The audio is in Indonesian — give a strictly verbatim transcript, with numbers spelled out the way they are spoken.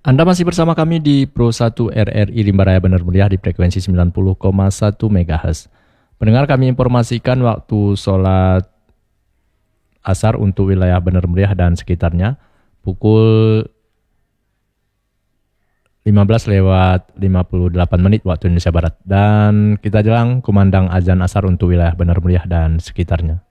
Anda masih bersama kami di Pro satu R R I Rimba Raya Benar Meriah di frekuensi sembilan puluh koma satu megahertz. Pendengar, kami informasikan waktu sholat asar untuk wilayah Benar Meriah dan sekitarnya pukul lima belas lewat lima puluh delapan menit waktu Indonesia Barat. Dan kita jelang kumandang azan asar untuk wilayah Benar Meriah dan sekitarnya.